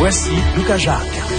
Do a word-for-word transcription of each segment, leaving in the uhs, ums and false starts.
Voici Lucas Jacques.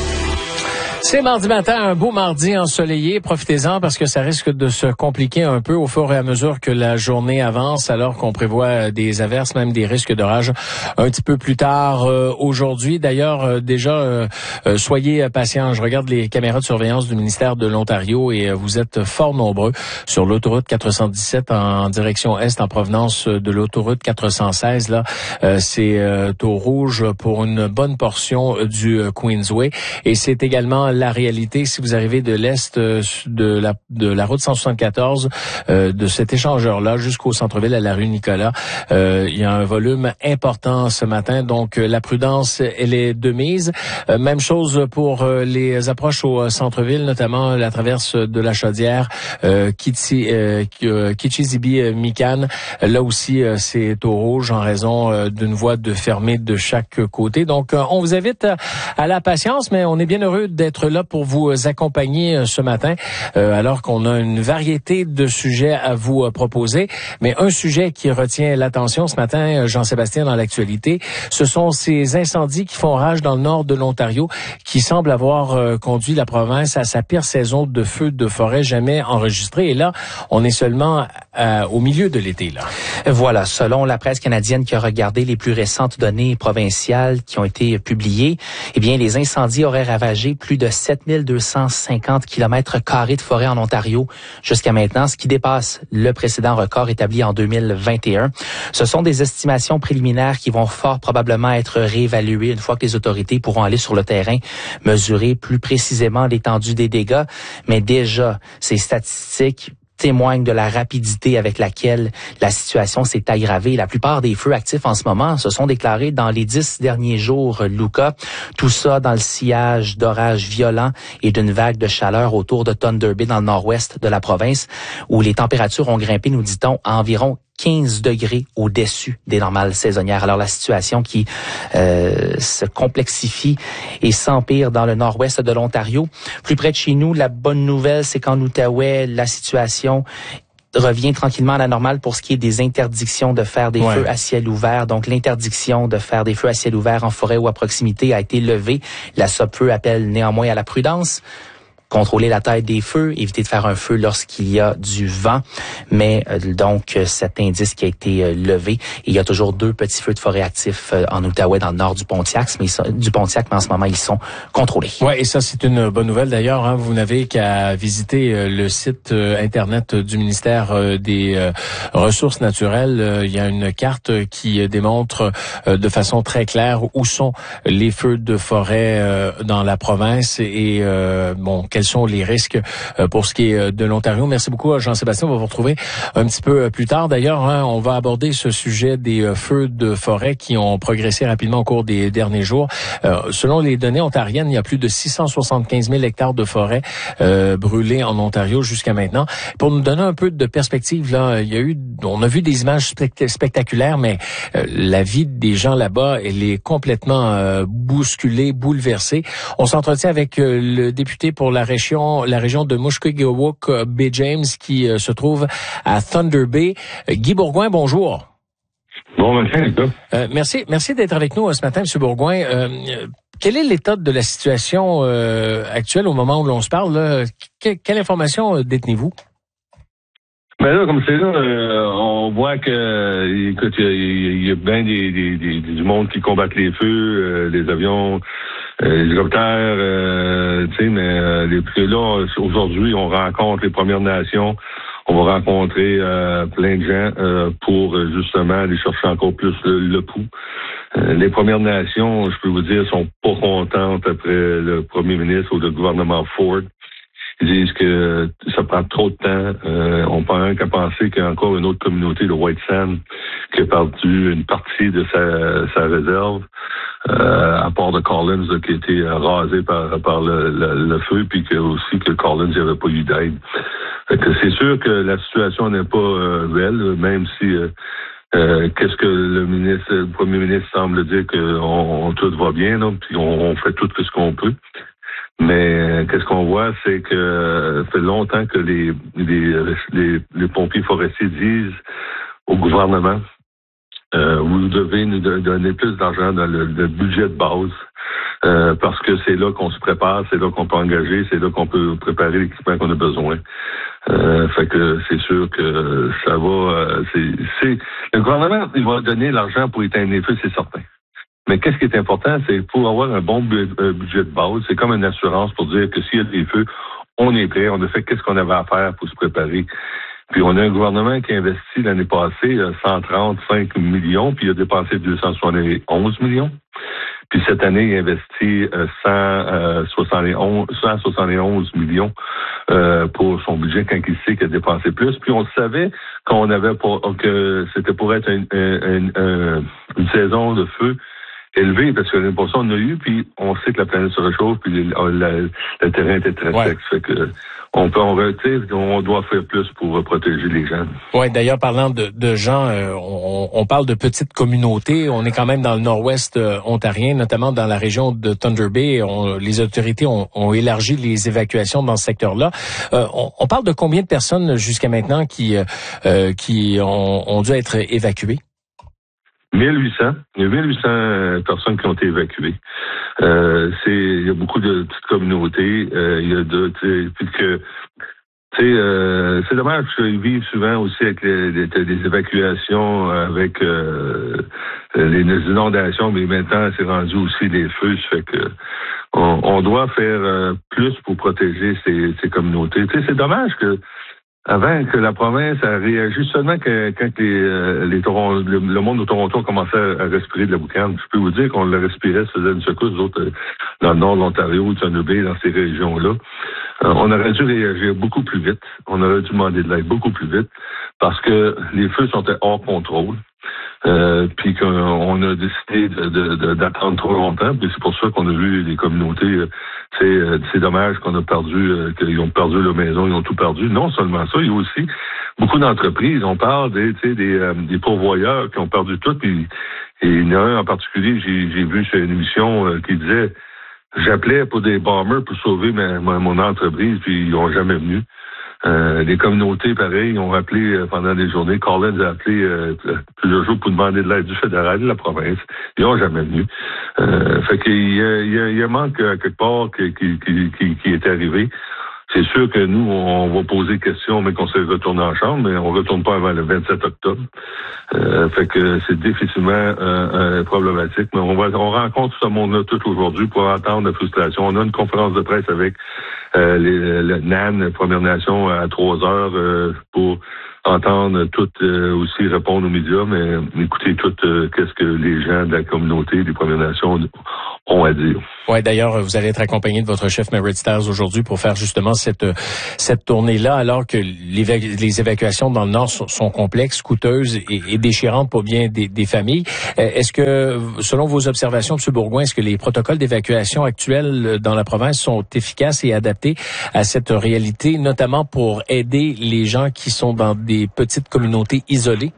C'est mardi matin, un beau mardi ensoleillé. Profitez-en parce que ça risque de se compliquer un peu au fur et à mesure que la journée avance, alors qu'on prévoit des averses, même des risques d'orage un petit peu plus tard euh, aujourd'hui. D'ailleurs, euh, déjà, euh, euh, soyez patients. Je regarde les caméras de surveillance du ministère de l'Ontario et euh, vous êtes fort nombreux sur l'autoroute quatre cent dix-sept en direction est en provenance de l'autoroute quatre cent seize. Là, euh, c'est euh, au rouge pour une bonne portion du euh, Queensway et c'est également la réalité si vous arrivez de l'est euh, de la de la route cent soixante-quatorze, euh, de cet échangeur-là jusqu'au centre-ville à la rue Nicolas. Euh, il y a un volume important ce matin, donc euh, la prudence, elle est de mise. Euh, même chose pour euh, les approches au centre-ville, notamment la traverse de la Chaudière, euh, Kitsi, euh, Kichizibi-Mikan. Là aussi, euh, c'est au rouge en raison euh, d'une voie de fermée de chaque côté. Donc, euh, on vous invite à, à la patience, mais on est bien heureux d'être là pour vous accompagner ce matin, euh, alors qu'on a une variété de sujets à vous euh, proposer. Mais un sujet qui retient l'attention ce matin, Jean-Sébastien, dans l'actualité, ce sont ces incendies qui font rage dans le nord de l'Ontario, qui semblent avoir euh, conduit la province à sa pire saison de feux de forêt jamais enregistrée. Et là, on est seulement euh, au milieu de l'été, là. Voilà, selon la presse canadienne qui a regardé les plus récentes données provinciales qui ont été publiées, eh bien, les incendies auraient ravagé plus de sept mille deux cent cinquante kilomètres carrés de forêt en Ontario jusqu'à maintenant, ce qui dépasse le précédent record établi en deux mille vingt et un. Ce sont des estimations préliminaires qui vont fort probablement être réévaluées une fois que les autorités pourront aller sur le terrain, mesurer plus précisément l'étendue des dégâts. Mais déjà, ces statistiques témoignent de la rapidité avec laquelle la situation s'est aggravée. La plupart des feux actifs en ce moment se sont déclarés dans les dix derniers jours, Luca. Tout ça dans le sillage d'orages violents et d'une vague de chaleur autour de Thunder Bay dans le nord-ouest de la province, où les températures ont grimpé, nous dit-on, à environ quinze degrés au-dessus des normales saisonnières. Alors la situation qui euh, se complexifie et s'empire dans le nord-ouest de l'Ontario. Plus près de chez nous, la bonne nouvelle, c'est qu'en Outaouais, la situation revient tranquillement à la normale pour ce qui est des interdictions de faire des ouais. feux à ciel ouvert. Donc, l'interdiction de faire des feux à ciel ouvert en forêt ou à proximité a été levée. La SOPFEU appelle néanmoins à la prudence. Contrôler la taille des feux, éviter de faire un feu lorsqu'il y a du vent. Mais euh, donc, cet indice qui a été euh, levé. Et il y a toujours deux petits feux de forêt actifs euh, en Outaouais, dans le nord du Pontiac, mais sont, du Pontiac, mais en ce moment, ils sont contrôlés. Ouais, et ça, c'est une bonne nouvelle d'ailleurs. Hein, vous n'avez qu'à visiter euh, le site euh, Internet du ministère euh, des euh, Ressources naturelles. Euh, il y a une carte qui euh, démontre euh, de façon très claire où sont les feux de forêt euh, dans la province et, euh, bon, quels sont les risques pour ce qui est de l'Ontario. Merci beaucoup, Jean-Sébastien. On va vous retrouver un petit peu plus tard. D'ailleurs, hein, on va aborder ce sujet des feux de forêt qui ont progressé rapidement au cours des derniers jours. Euh, selon les données ontariennes, il y a plus de six cent soixante-quinze mille hectares de forêt euh, brûlés en Ontario jusqu'à maintenant. Pour nous donner un peu de perspective, là, il y a eu, on a vu des images spect- spectaculaires, mais euh, la vie des gens là-bas, elle est complètement euh, bousculée, bouleversée. On s'entretient avec euh, le député pour la région, la région de Mushkegowuk Bay James qui euh, se trouve à Thunder Bay. Euh, Guy Bourgouin, bonjour. Bon matin, les gars. Euh, merci, merci d'être avec nous ce matin, M. Bourgouin. Euh, quel est l'état de la situation euh, actuelle au moment où l'on se parle? Là? Que, quelle information détenez-vous? Ben là, comme c'est là, euh, on voit que, écoute, il y, y, y a bien des, des, des, du monde qui combattent les feux, euh, les avions, euh, les hélicoptères, euh, tu sais, mais euh, les, puis là, aujourd'hui, on rencontre les Premières Nations, on va rencontrer euh, plein de gens euh, pour justement aller chercher encore plus le, le pouls. Euh, les Premières Nations, je peux vous dire, sont pas contentes après le premier ministre ou le gouvernement Ford. Ils disent que ça prend trop de temps. Euh, on peut rien qu'à penser qu'il y a encore une autre communauté, le White Sand, qui a perdu une partie de sa, sa réserve, euh, à part de Collins, là, qui a été rasé par, par le, le, le feu, puis que aussi que Collins n'y avait pas eu d'aide. Fait que c'est sûr que la situation n'est pas euh, belle, même si euh, euh, qu'est-ce que le ministre, le premier ministre semble dire que on, on, tout va bien, là, puis on, on fait tout ce qu'on peut. Mais qu'est-ce qu'on voit, c'est que ça fait longtemps que les, les, les, les pompiers forestiers disent au gouvernement, euh, vous devez nous donner plus d'argent dans le, le budget de base. euh, parce que c'est là qu'on se prépare, c'est là qu'on peut engager, c'est là qu'on peut préparer l'équipement qu'on a besoin. Euh, fait que c'est sûr que ça va. Euh, c'est, c'est le gouvernement, il va donner l'argent pour éteindre les feux, c'est certain. Mais qu'est-ce qui est important, c'est pour avoir un bon bu- euh, budget de base, c'est comme une assurance pour dire que s'il y a des feux, on est prêt, on a fait qu'est-ce qu'on avait à faire pour se préparer. Puis on a un gouvernement qui a investi l'année passée cent trente-cinq millions, puis il a dépensé deux cent soixante et onze millions. Puis cette année, il a investi cent soixante et onze millions euh, pour son budget quand il sait qu'il a dépensé plus. Puis on savait qu'on avait pour, que c'était pour être une, une, une, une saison de feu élevée, parce que l'année passée, on en a eu, puis on sait que la planète se réchauffe, puis le, le, le terrain était très ouais. sec. Fait que on peut, on, on doit faire plus pour protéger les gens. Oui, d'ailleurs, parlant de, de gens, euh, on, on parle de petites communautés. On est quand même dans le nord-ouest euh, ontarien, notamment dans la région de Thunder Bay. On, les autorités ont, ont élargi les évacuations dans ce secteur-là. Euh, on, on parle de combien de personnes jusqu'à maintenant qui, euh, qui ont, ont dû être évacuées? mille huit cents. Il y a mille huit cents personnes qui ont été évacuées. Euh, c'est, il y a beaucoup de petites communautés. Euh, il y a de, puis que, tu sais, euh, c'est dommage parce qu'ils vivent souvent aussi avec les, les, les évacuations, avec euh, les, les inondations, mais maintenant c'est rendu aussi des feux. Ça fait que on, on doit faire euh, plus pour protéger ces, ces communautés. Tu sais, c'est dommage que avant que la province a réagi seulement que, quand les, euh, les Toron- le, le monde de Toronto commençait à, à respirer de la boucane. Je peux vous dire qu'on le respirait, ça faisait une secousse, d'autres euh, dans le nord de l'Ontario, Thunder Bay, dans ces régions-là. Euh, on aurait dû réagir beaucoup plus vite. On aurait dû demander de l'aide beaucoup plus vite parce que les feux sont hors contrôle. Euh, puis qu'on a décidé de, de, de, d'attendre trop longtemps. Puis c'est pour ça qu'on a vu les communautés. Euh, c'est, euh, c'est dommage qu'on a perdu, euh, qu'ils ont perdu leur maison, ils ont tout perdu. Non seulement ça, il y a aussi beaucoup d'entreprises. On parle des, tu sais, des, euh, des pourvoyeurs qui ont perdu tout. Puis et il y en a un en particulier, j'ai, j'ai vu sur une émission euh, qui disait, j'appelais pour des bombers pour sauver ma, ma, mon entreprise, puis ils n'ont jamais venu. Euh, les communautés, pareil, ont appelé euh, pendant des journées. Collins a appelé euh, plusieurs jours pour demander de l'aide du fédéral, de la province. Ils n'ont jamais venu. Euh, fait qu'il y a, il y a, il y a un manque à quelque part qui, qui, qui, qui, qui est arrivé. C'est sûr que nous, on va poser question, mais qu'on s'est retourné en chambre, mais on ne retourne pas avant le vingt-sept octobre. Euh, fait que c'est difficilement euh, euh, problématique. Mais on va, on rencontre ce monde-là tout aujourd'hui pour entendre la frustration. On a une conférence de presse avec euh, les, le N A N, Première Nation, à trois heures euh, pour entendre tout euh, aussi répondre aux médias, mais écouter tout euh, qu'est-ce que les gens de la communauté des Premières Nations ont à dire. Ouais, d'ailleurs, vous allez être accompagné de votre chef Merritt Stars aujourd'hui pour faire justement cette cette tournée-là, alors que l'évac- les évacuations dans le Nord sont, sont complexes, coûteuses et, et déchirantes pour bien des, des familles. Est-ce que, selon vos observations, M. Bourgouin, est-ce que les protocoles d'évacuation actuels dans la province sont efficaces et adaptés à cette réalité, notamment pour aider les gens qui sont dans des petites communautés isolées?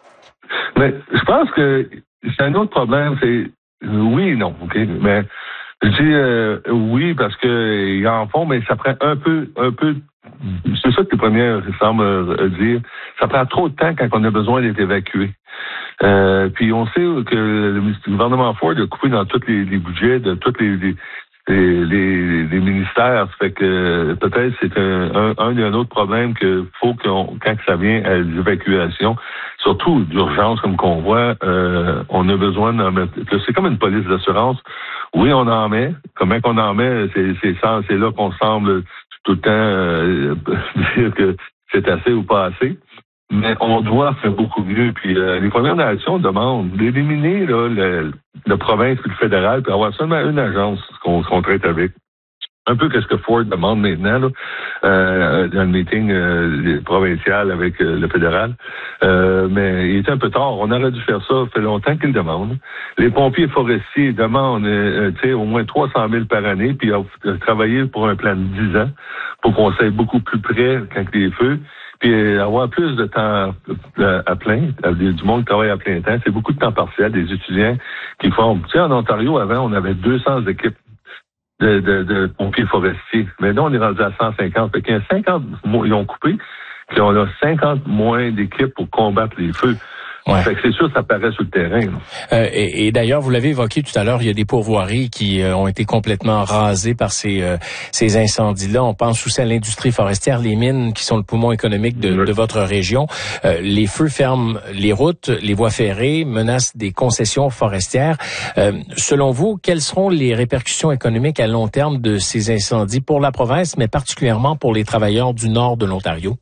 Mais je pense que c'est un autre problème, c'est oui et non, OK? Mais je dis euh, oui parce que ils en font, mais ça prend un peu, un peu. C'est ça que les premières semblent dire. Ça prend trop de temps quand on a besoin d'être évacué. Euh, puis on sait que le gouvernement Ford a coupé dans tous les, les budgets de tous les, les Les, les, les ministères, ça fait que peut-être c'est un, un, un et un autre problème que faut qu'on, quand ça vient à l'évacuation, surtout d'urgence comme qu'on voit, euh, on a besoin d'en mettre. C'est comme une police d'assurance. Oui, on en met. Comment qu'on en met, c'est, c'est, ça, c'est là qu'on semble tout le temps euh, dire que c'est assez ou pas assez. Mais on doit faire beaucoup mieux. Puis euh, les Premières Nations demandent d'éliminer là, le, la province et le fédéral, puis avoir seulement une agence qu'on, qu'on traite avec. Un peu qu'est-ce que Ford demande maintenant, là, euh, dans le meeting euh, provincial avec euh, le fédéral. Euh, mais il est un peu tard. On aurait dû faire ça. Ça fait longtemps qu'ils le demandent. Les pompiers forestiers demandent euh, tu sais, au moins trois cent mille par année, puis euh, travailler pour un plan de dix ans pour qu'on soit beaucoup plus près quand il y a des feux. Puis avoir plus de temps à plein, du monde qui travaille à plein temps, c'est beaucoup de temps partiel, des étudiants qui forment. Tu sais, en Ontario, avant, on avait deux cents équipes de, de, de pompiers forestiers. Mais là, on est rendu à cent cinquante. Fait qu'il y a cinquante, ils ont coupé, puis on a cinquante moins d'équipes pour combattre les feux. Ouais. Fait que c'est sûr, ça paraît sur le terrain. Euh, et, et d'ailleurs, vous l'avez évoqué tout à l'heure, il y a des pourvoiries qui euh, ont été complètement rasées par ces, euh, ces incendies-là. On pense aussi à l'industrie forestière, les mines qui sont le poumon économique de, Oui. de votre région. Euh, les feux ferment les routes, les voies ferrées, menacent des concessions forestières. Euh, selon vous, quelles seront les répercussions économiques à long terme de ces incendies pour la province, mais particulièrement pour les travailleurs du nord de l'Ontario?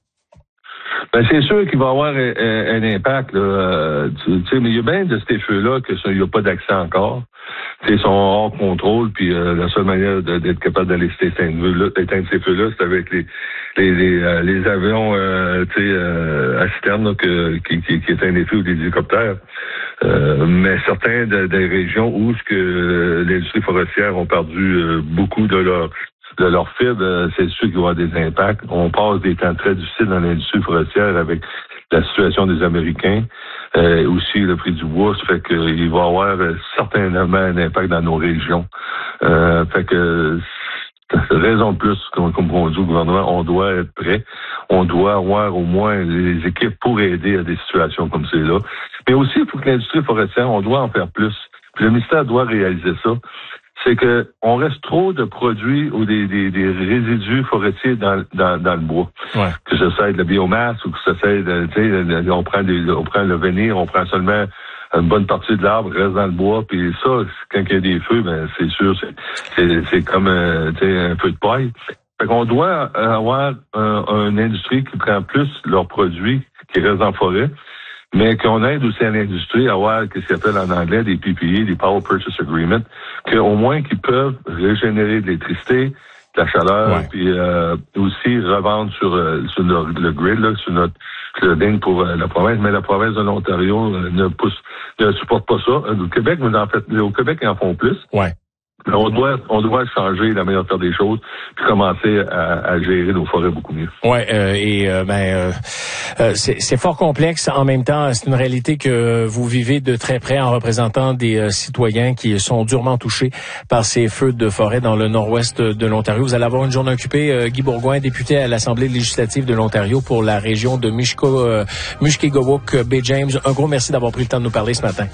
Ben, c'est sûr qu'il va y avoir un, un, un impact, là. Euh, tu sais, mais il y a bien de ces feux-là que il n'y a pas d'accès encore. Ils sont hors contrôle, puis euh, la seule manière de, d'être capable d'aller éteindre ces feux-là, c'est avec les les, les, euh, les avions euh, tu sais, euh, à citerne là, que, qui, qui, qui éteignent les feux ou des hélicoptères. Euh, mais certains de, des régions où ce que euh, l'industrie forestière ont perdu euh, beaucoup de leur de leur fibre, c'est sûr qu'il va y avoir des impacts. On passe des temps très difficiles dans l'industrie forestière avec la situation des Américains, euh, aussi le prix du bois, ça fait qu'il va y avoir certainement un impact dans nos régions. Euh, fait que raison de plus, comme, comme on dit au gouvernement, on doit être prêt. On doit avoir au moins les équipes pour aider à des situations comme celle-là. Mais aussi, il faut que l'industrie forestière, on doit en faire plus. Puis le ministère doit réaliser ça. C'est que on reste trop de produits ou des, des, des résidus forestiers dans, dans, dans le bois. Ouais. Que ça soit de la biomasse ou que ça soit de, tu sais, on prend des, on prend le venir, on prend seulement une bonne partie de l'arbre, reste dans le bois, puis ça, quand il y a des feux, ben c'est sûr, c'est, c'est, c'est comme euh, tu sais, un feu de paille. Fait qu'on doit avoir un, une industrie qui prend plus leurs produits qui restent en forêt, mais qu'on aide aussi à l'industrie à avoir ce qu'ils appellent en anglais des P P A, des Power Purchase Agreement, qu'au moins qu'ils peuvent régénérer de l'électricité, de la chaleur, ouais. Puis euh, aussi revendre sur, euh, sur le, le grid, là, sur notre ligne pour euh, la province. Mais la province de l'Ontario euh, ne pousse, ne supporte pas ça. Au Québec, mais en fait, au Québec, ils en font plus. Ouais. On doit, on doit changer la manière de faire des choses, puis commencer à, à gérer nos forêts beaucoup mieux. Ouais, euh, et euh, ben euh, euh, c'est, c'est fort complexe. En même temps, c'est une réalité que vous vivez de très près en représentant des euh, citoyens qui sont durement touchés par ces feux de forêt dans le nord-ouest de l'Ontario. Vous allez avoir une journée occupée. Euh, Guy Bourgouin, député à l'Assemblée législative de l'Ontario pour la région de Mishko, euh, Mushkegowuk, Bay James. Un gros merci d'avoir pris le temps de nous parler ce matin.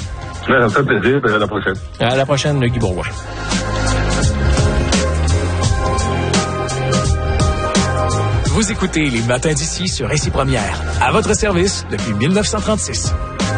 Ça me fait plaisir, et à la prochaine. À la prochaine, Guy Bourgouin. Vous écoutez Les Matins d'ici sur Récit Première. À votre service depuis dix-neuf cent trente-six.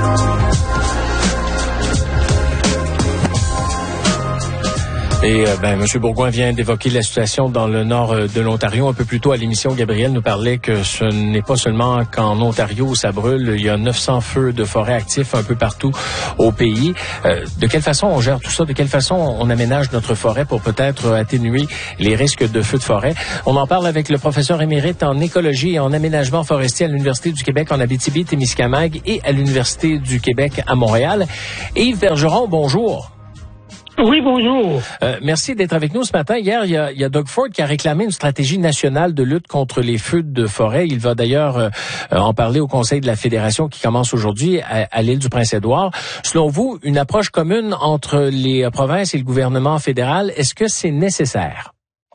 Et euh, ben, M. Bourgouin vient d'évoquer la situation dans le nord euh, de l'Ontario. Un peu plus tôt à l'émission, Gabriel nous parlait que ce n'est pas seulement qu'en Ontario où ça brûle. Il y a neuf cents feux de forêt actifs un peu partout au pays. Euh, de quelle façon on gère tout ça? De quelle façon on aménage notre forêt pour peut-être atténuer les risques de feux de forêt? On en parle avec le professeur émérite en écologie et en aménagement forestier à l'Université du Québec en Abitibi-Témiscamingue et à l'Université du Québec à Montréal. Yves Bergeron, bonjour. Oui, bonjour. Euh, merci d'être avec nous ce matin. Hier, il y, a, il y a Doug Ford qui a réclamé une stratégie nationale de lutte contre les feux de forêt. Il va d'ailleurs euh, en parler au Conseil de la Fédération qui commence aujourd'hui à, à l'île du Prince-Édouard. Selon vous, une approche commune entre les provinces et le gouvernement fédéral, est-ce que c'est nécessaire?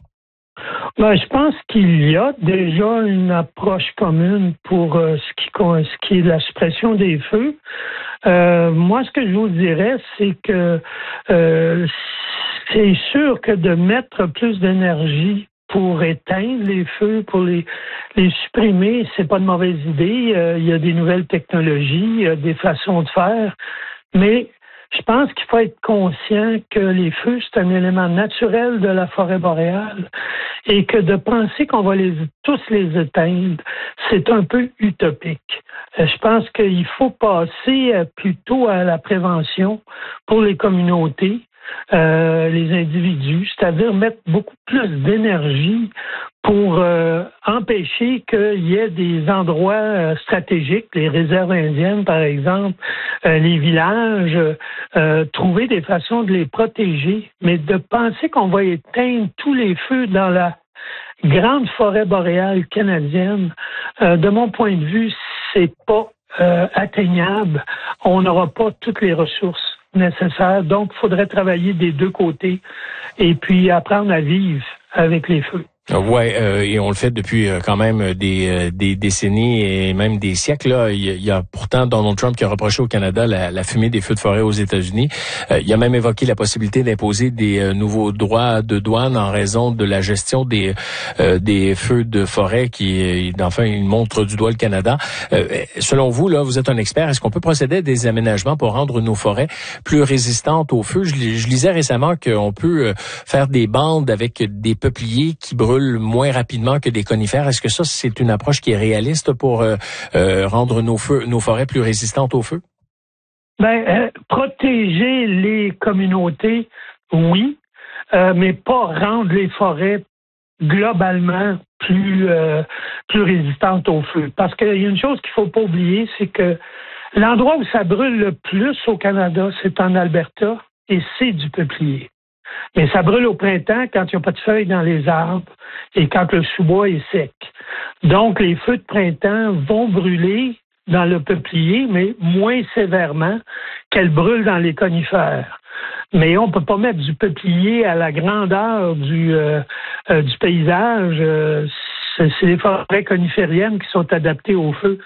Ben, je pense qu'il y a déjà une approche commune pour euh, ce, qui, ce qui est la suppression des feux. Euh, moi, ce que je vous dirais, c'est que euh, c'est sûr que de mettre plus d'énergie pour éteindre les feux, pour les, les supprimer, c'est pas une mauvaise idée. Euh, il y a des nouvelles technologies, il y a des façons de faire, mais je pense qu'il faut être conscient que les feux, c'est un élément naturel de la forêt boréale et que de penser qu'on va les, tous les éteindre, c'est un peu utopique. Je pense qu'il faut passer plutôt à la prévention pour les communautés, euh, les individus, c'est-à-dire mettre beaucoup plus d'énergie pour euh, empêcher qu'il y ait des endroits euh, stratégiques, les réserves indiennes par exemple, euh, les villages, euh, trouver des façons de les protéger, mais de penser qu'on va éteindre tous les feux dans la grande forêt boréale canadienne, euh, de mon point de vue, c'est pas euh, atteignable. On n'aura pas toutes les ressources nécessaires, donc il faudrait travailler des deux côtés et puis apprendre à vivre avec les feux. Ouais, euh, et on le fait depuis euh, quand même des, euh, des décennies et même des siècles. Là, il y, a, il y a pourtant Donald Trump qui a reproché au Canada la, la fumée des feux de forêt aux États-Unis. Euh, il a même évoqué la possibilité d'imposer des euh, nouveaux droits de douane en raison de la gestion des euh, des feux de forêt qui, enfin, il montre du doigt le Canada. Euh, selon vous, là, vous êtes un expert. Est-ce qu'on peut procéder à des aménagements pour rendre nos forêts plus résistantes aux feux? Je, je lisais récemment qu'on peut faire des bandes avec des peupliers qui brûlent moins rapidement que des conifères. Est-ce que ça, c'est une approche qui est réaliste pour euh, euh, rendre nos feux, nos forêts plus résistantes aux feux? Ben, euh, protéger les communautés, oui, euh, mais pas rendre les forêts globalement plus euh, plus résistantes aux feux. Parce qu'il y a une chose qu'il faut pas oublier, c'est que l'endroit où ça brûle le plus au Canada, c'est en Alberta, et c'est du peuplier. Mais ça brûle au printemps quand il n'y a pas de feuilles dans les arbres et quand le sous-bois est sec. Donc, les feux de printemps vont brûler dans le peuplier, mais moins sévèrement qu'elles brûlent dans les conifères. Mais on peut pas mettre du peuplier à la grandeur du, euh, euh, du paysage. Euh, c'est, c'est les forêts conifériennes qui sont adaptées au feu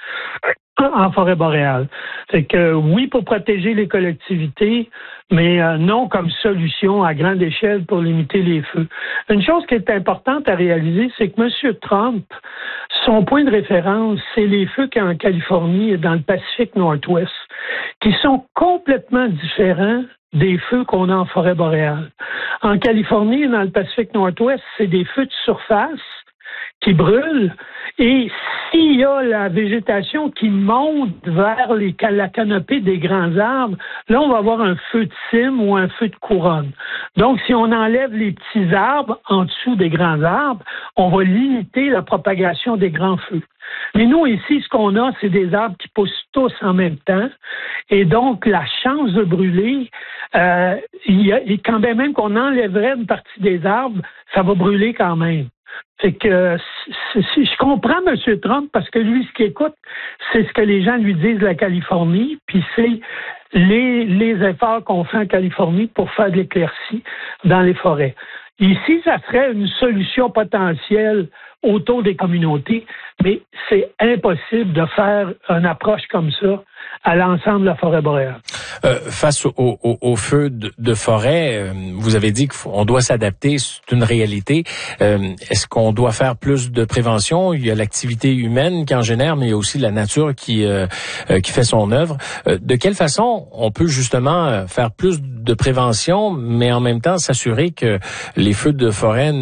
en forêt boréale. Fait que oui, pour protéger les collectivités, mais euh, non comme solution à grande échelle pour limiter les feux. Une chose qui est importante à réaliser, c'est que M. Trump, son point de référence, c'est les feux qu'il y a en Californie et dans le Pacifique Nord-Ouest, qui sont complètement différents des feux qu'on a en forêt boréale. En Californie et dans le Pacifique Nord-Ouest, c'est des feux de surface qui brûlent, et s'il y a la végétation qui monte vers les, la canopée des grands arbres, là, on va avoir un feu de cime ou un feu de couronne. Donc, si on enlève les petits arbres en dessous des grands arbres, on va limiter la propagation des grands feux. Mais nous, ici, ce qu'on a, c'est des arbres qui poussent tous en même temps, et donc la chance de brûler, euh, il y a, et quand bien même qu'on enlèverait une partie des arbres, ça va brûler quand même. Fait que si, si je comprends M. Trump, parce que lui, ce qu'il écoute, c'est ce que les gens lui disent de la Californie, puis c'est les, les efforts qu'on fait en Californie pour faire de l'éclaircie dans les forêts. Ici, ça serait une solution potentielle autour des communautés, mais c'est impossible de faire une approche comme ça à l'ensemble de la forêt boréale. Euh, face au, au, au feu de, de forêt, euh, vous avez dit qu'on doit s'adapter, c'est une réalité. Euh, est-ce qu'on doit faire plus de prévention? Il y a l'activité humaine qui en génère, mais il y a aussi la nature qui euh, euh, qui fait son œuvre. Euh, de quelle façon on peut justement faire plus de prévention, mais en même temps s'assurer que les feux de forêt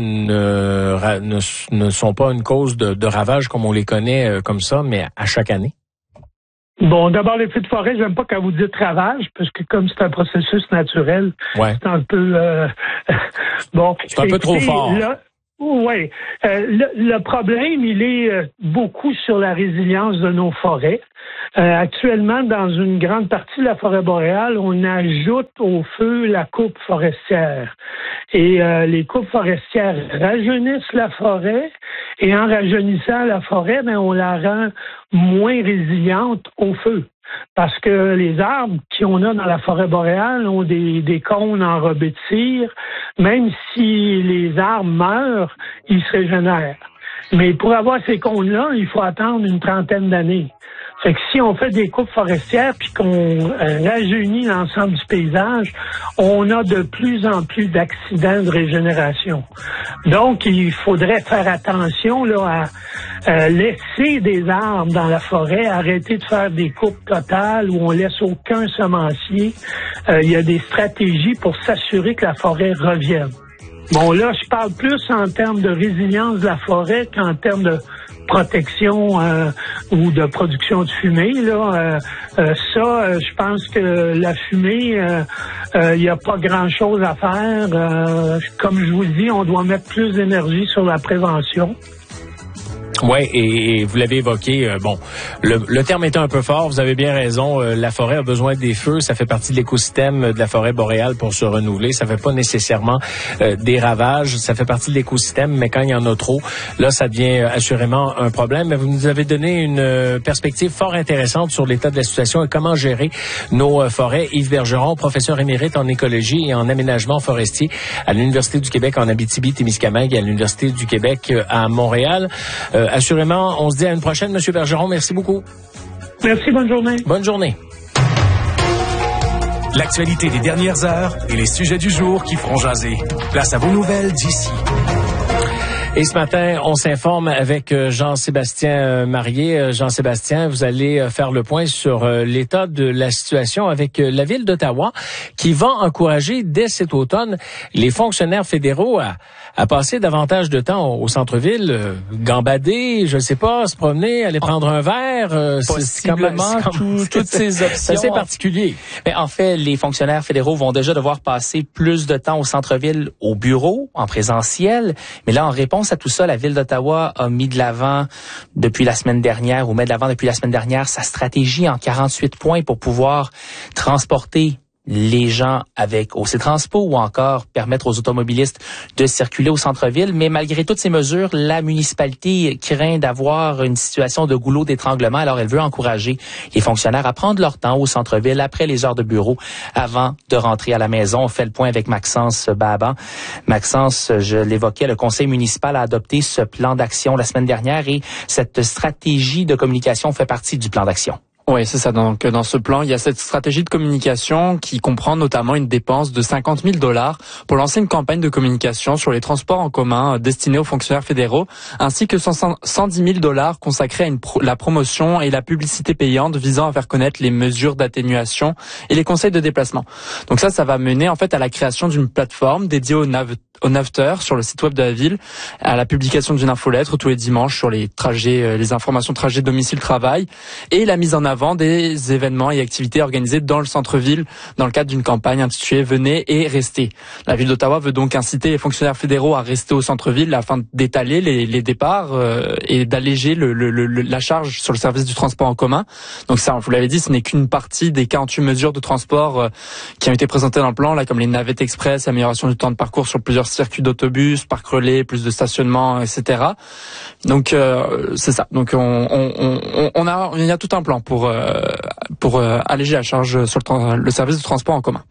ne, ne, ne sont pas une cause de, de ravages comme on les connaît euh, comme ça, mais à chaque année? Bon, d'abord, les feux de forêt, j'aime pas quand vous dites ravage, parce que comme c'est un processus naturel, ouais. c'est un peu... Euh, bon, c'est un peu trop fort. Oui. Euh, le, le problème, il est euh, beaucoup sur la résilience de nos forêts. Euh, actuellement, dans une grande partie de la forêt boréale, on ajoute au feu la coupe forestière. Et euh, les coupes forestières rajeunissent la forêt, et en rajeunissant la forêt, ben, on la rend moins résiliente au feu. Parce que les arbres qu'on a dans la forêt boréale ont des, des cônes enrobés de cire. Même si les arbres meurent, ils se régénèrent. Mais pour avoir ces cônes-là, il faut attendre une trentaine d'années. Fait que si on fait des coupes forestières puis qu'on euh, rajeunit l'ensemble du paysage, on a de plus en plus d'accidents de régénération. Donc, il faudrait faire attention là à euh, laisser des arbres dans la forêt, arrêter de faire des coupes totales où on laisse aucun semencier. Euh, il y a des stratégies pour s'assurer que la forêt revienne. Bon, là, je parle plus en termes de résilience de la forêt qu'en termes de protection euh, ou de production de fumée. Là, euh, euh, ça, euh, je pense que la fumée, il euh, euh, n'y a pas grand-chose à faire. Euh, comme je vous le dis, on doit mettre plus d'énergie sur la prévention. Oui, et, et vous l'avez évoqué, euh, bon, le, le terme est un peu fort, vous avez bien raison, euh, la forêt a besoin des feux, ça fait partie de l'écosystème de la forêt boréale pour se renouveler, ça fait pas nécessairement euh, des ravages, ça fait partie de l'écosystème, mais quand il y en a trop, là, ça devient euh, assurément un problème. Mais vous nous avez donné une euh, perspective fort intéressante sur l'état de la situation et comment gérer nos euh, forêts. Yves Bergeron, professeur émérite en écologie et en aménagement forestier à l'Université du Québec en Abitibi-Témiscamingue et à l'Université du Québec euh, à Montréal. Euh, assurément, on se dit à une prochaine, Monsieur Bergeron. Merci beaucoup. Merci, bonne journée. Bonne journée. L'actualité des dernières heures et les sujets du jour qui feront jaser. Place à vos nouvelles d'ici. Et ce matin, on s'informe avec Jean-Sébastien Marié. Jean-Sébastien, vous allez faire le point sur l'état de la situation avec la Ville d'Ottawa qui va encourager dès cet automne les fonctionnaires fédéraux à, à passer davantage de temps au centre-ville, euh, gambader, je ne sais pas, se promener, aller prendre un verre. Euh, Possiblement, c'est comme, tout, c'est, toutes ces options. C'est assez particulier. Mais en fait, les fonctionnaires fédéraux vont déjà devoir passer plus de temps au centre-ville, au bureau, en présentiel. Mais là, en réponse à tout ça, la Ville d'Ottawa a mis de l'avant depuis la semaine dernière, ou met de l'avant depuis la semaine dernière, sa stratégie en quarante-huit points pour pouvoir transporter les gens avec O C Transpo ou encore permettre aux automobilistes de circuler au centre-ville. Mais malgré toutes ces mesures, la municipalité craint d'avoir une situation de goulot d'étranglement. Alors, elle veut encourager les fonctionnaires à prendre leur temps au centre-ville après les heures de bureau avant de rentrer à la maison. On fait le point avec Maxence Baban. Maxence, je l'évoquais, le conseil municipal a adopté ce plan d'action la semaine dernière et cette stratégie de communication fait partie du plan d'action. Oui, c'est ça. Donc, dans ce plan, il y a cette stratégie de communication qui comprend notamment une dépense de cinquante mille dollars pour lancer une campagne de communication sur les transports en commun destinés aux fonctionnaires fédéraux, ainsi que cent dix mille dollars consacrés à une pro- la promotion et la publicité payante visant à faire connaître les mesures d'atténuation et les conseils de déplacement. Donc ça, ça va mener en fait à la création d'une plateforme dédiée aux nav- aux naveteurs sur le site web de la ville, à la publication d'une infolettre tous les dimanches sur les trajets, les informations trajet domicile-travail et la mise en avant des événements et activités organisées dans le centre-ville dans le cadre d'une campagne intitulée « Venez et restez ». La ville d'Ottawa veut donc inciter les fonctionnaires fédéraux à rester au centre-ville afin d'étaler les, les départs euh, et d'alléger le, le, le, la charge sur le service du transport en commun. Donc ça, vous l'avez dit, ce n'est qu'une partie des quarante-huit mesures de transport euh, qui ont été présentées dans le plan, là comme les navettes express, amélioration du temps de parcours sur plusieurs circuits d'autobus, parcs relais, plus de stationnement, et cetera. Donc euh, c'est ça. Donc on, on, on, on a, il y a tout un plan pour euh, pour euh, alléger la charge sur le, le service de transport en commun.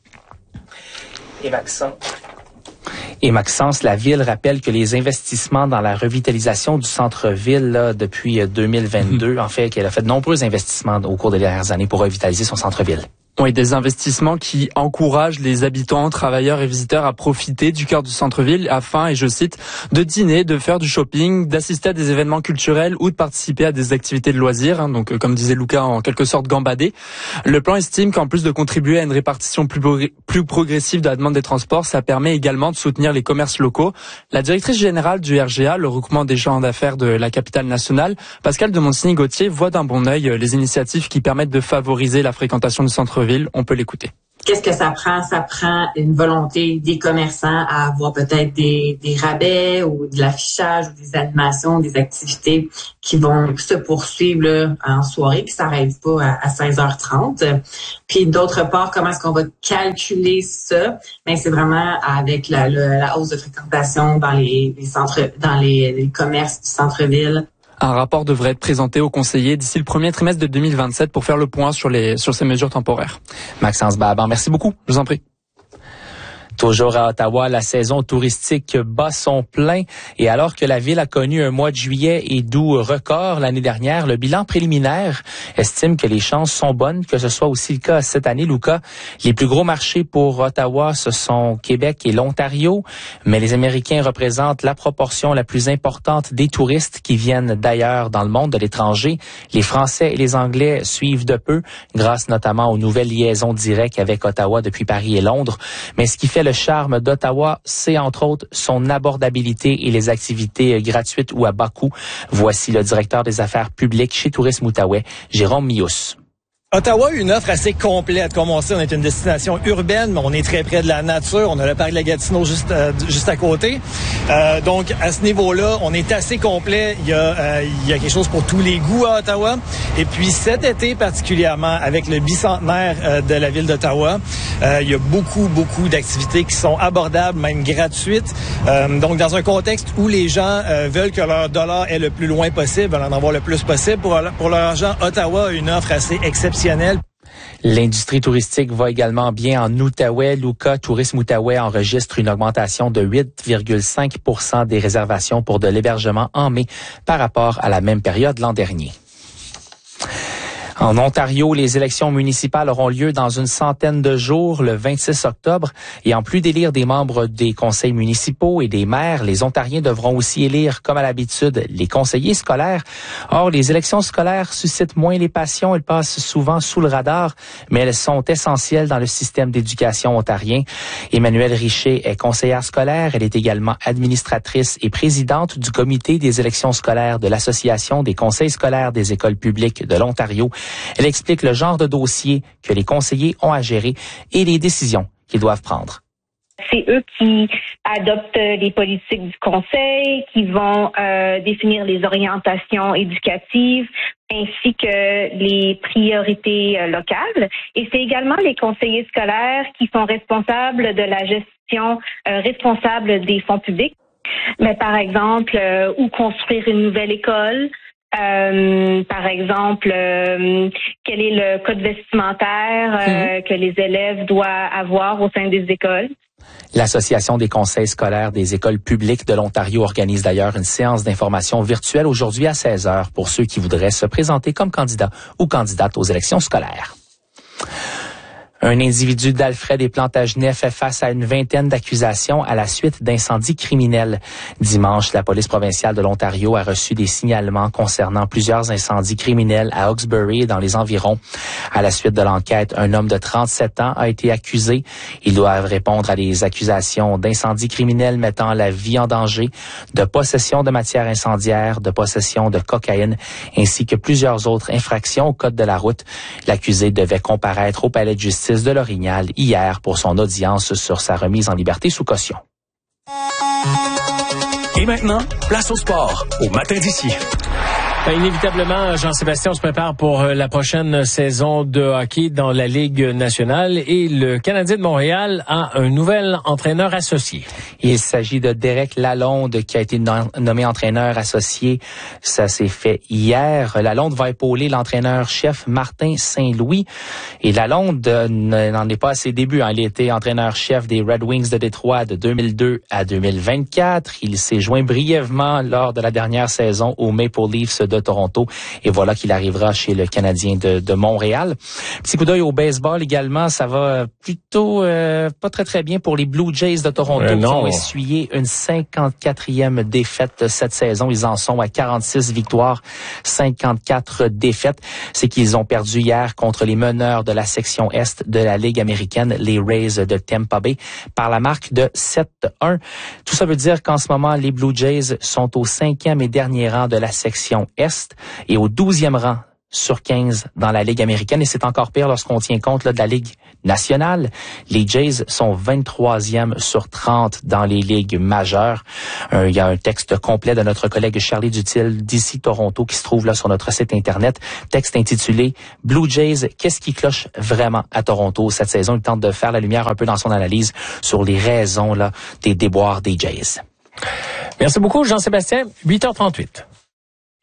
Et Maxence. Et Maxence, la Ville rappelle que les investissements dans la revitalisation du centre-ville là, depuis deux mille vingt-deux, mmh. en fait, qu'elle a fait de nombreux investissements au cours des dernières années pour revitaliser son centre-ville. Oui, des investissements qui encouragent les habitants, travailleurs et visiteurs à profiter du cœur du centre-ville afin, et je cite, de dîner, de faire du shopping, d'assister à des événements culturels ou de participer à des activités de loisirs. Hein, donc, comme disait Lucas, en quelque sorte gambader. Le plan estime qu'en plus de contribuer à une répartition plus, plus progressive de la demande des transports, ça permet également de soutenir les commerces locaux. La directrice générale du R G A, le regroupement des gens d'affaires de la capitale nationale, Pascale de Montigny-Gauthier, voit d'un bon œil les initiatives qui permettent de favoriser la fréquentation du centre-ville. On peut l'écouter. Qu'est-ce que ça prend? Ça prend une volonté des commerçants à avoir peut-être des, des rabais ou de l'affichage ou des animations, des activités qui vont se poursuivre là, en soirée, qui s'arrêtent pas à, à seize heures trente. Puis d'autre part, comment est-ce qu'on va calculer ça? Ben c'est vraiment avec la, la, la hausse de fréquentation dans les, les centres, dans les, les commerces du centre-ville. Un rapport devrait être présenté aux conseillers d'ici le premier trimestre de deux mille vingt-sept pour faire le point sur les sur ces mesures temporaires. Maxence Baban, merci beaucoup. Je vous en prie. Toujours à Ottawa, la saison touristique bat son plein et alors que la ville a connu un mois de juillet et d'août record l'année dernière, le bilan préliminaire estime que les chances sont bonnes que ce soit aussi le cas cette année. Lucas, les plus gros marchés pour Ottawa, ce sont Québec et l'Ontario, mais les Américains représentent la proportion la plus importante des touristes qui viennent d'ailleurs dans le monde, de l'étranger. Les Français et les Anglais suivent de peu, grâce notamment aux nouvelles liaisons directes avec Ottawa depuis Paris et Londres. Mais ce qui fait le charme d'Ottawa, c'est entre autres son abordabilité et les activités gratuites ou à bas coût. Voici le directeur des affaires publiques chez Tourisme Outaouais, Jérôme Mious. Ottawa a une offre assez complète. Comme on sait, on est une destination urbaine, mais on est très près de la nature. On a le parc de la Gatineau juste, euh, juste à côté. Euh, donc, à ce niveau-là, on est assez complet. Il y a, euh, il y a quelque chose pour tous les goûts à Ottawa. Et puis, cet été particulièrement, avec le bicentenaire euh, de la ville d'Ottawa, euh, il y a beaucoup, beaucoup d'activités qui sont abordables, même gratuites. Euh, donc, dans un contexte où les gens euh, veulent que leur dollar est le plus loin possible, en avoir le plus possible pour, pour leur argent, Ottawa a une offre assez exceptionnelle. L'industrie touristique va également bien en Outaouais. Luca Tourisme Outaouais enregistre une augmentation de huit virgule cinq pour cent des réservations pour de l'hébergement en mai par rapport à la même période l'an dernier. En Ontario, les élections municipales auront lieu dans une centaine de jours, le vingt-six octobre. Et en plus d'élire des membres des conseils municipaux et des maires, les Ontariens devront aussi élire, comme à l'habitude, les conseillers scolaires. Or, les élections scolaires suscitent moins les passions. Elles passent souvent sous le radar, mais elles sont essentielles dans le système d'éducation ontarien. Emmanuelle Richer est conseillère scolaire. Elle est également administratrice et présidente du comité des élections scolaires de l'Association des conseils scolaires des écoles publiques de l'Ontario. Elle explique le genre de dossier que les conseillers ont à gérer et les décisions qu'ils doivent prendre. C'est eux qui adoptent les politiques du conseil, qui vont euh, définir les orientations éducatives ainsi que les priorités euh, locales. Et c'est également les conseillers scolaires qui sont responsables de la gestion euh, responsable des fonds publics. Mais par exemple, euh, où construire une nouvelle école. Euh, par exemple, euh, quel est le code vestimentaire euh, mmh. que les élèves doivent avoir au sein des écoles. L'Association des conseils scolaires des écoles publiques de l'Ontario organise d'ailleurs une séance d'information virtuelle aujourd'hui à seize heures pour ceux qui voudraient se présenter comme candidat ou candidate aux élections scolaires. Un individu d'Alfred et Plantagenet fait face à une vingtaine d'accusations à la suite d'incendies criminels. Dimanche, la police provinciale de l'Ontario a reçu des signalements concernant plusieurs incendies criminels à Hawkesbury et dans les environs. À la suite de l'enquête, un homme de trente-sept ans a été accusé. Ils doivent répondre à des accusations d'incendies criminels mettant la vie en danger, de possession de matières incendiaires, de possession de cocaïne, ainsi que plusieurs autres infractions au code de la route. L'accusé devait comparaître au palais de justice de l'Orignal hier pour son audience sur sa remise en liberté sous caution. Et maintenant, place au sport, au matin d'ici. Inévitablement, Jean-Sébastien se prépare pour la prochaine saison de hockey dans la Ligue nationale et le Canadien de Montréal a un nouvel entraîneur associé. Il s'agit de Derek Lalonde qui a été nommé entraîneur associé. Ça s'est fait hier. Lalonde va épauler l'entraîneur-chef Martin Saint-Louis. Et Lalonde n'en est pas à ses débuts. Il était entraîneur-chef des Red Wings de Détroit de deux mille deux à deux mille vingt-quatre. Il s'est joint brièvement lors de la dernière saison aux Maple Leafs de de Toronto. Et voilà qu'il arrivera chez le Canadien de, de Montréal. Petit coup d'œil au baseball également. Ça va plutôt euh, pas très très bien pour les Blue Jays de Toronto euh, qui ont essuyé une cinquante-quatrième défaite cette saison. Ils en sont à quarante-six victoires, cinquante-quatre défaites. C'est qu'ils ont perdu hier contre les meneurs de la section Est de la Ligue américaine, les Rays de Tampa Bay, par la marque de sept à un. Tout ça veut dire qu'en ce moment, les Blue Jays sont au cinquième et dernier rang de la section Est et au douzième rang sur quinze dans la Ligue américaine. Et c'est encore pire lorsqu'on tient compte là, de la Ligue nationale. Les Jays sont vingt-troisième sur trente dans les ligues majeures. Euh, il y a un texte complet de notre collègue Charlie Dutil d'ici Toronto qui se trouve là sur notre site Internet. Texte intitulé « Blue Jays, qu'est-ce qui cloche vraiment à Toronto cette saison ?» Il tente de faire la lumière un peu dans son analyse sur les raisons là des déboires des Jays. Merci beaucoup, Jean-Sébastien. huit heures trente-huit.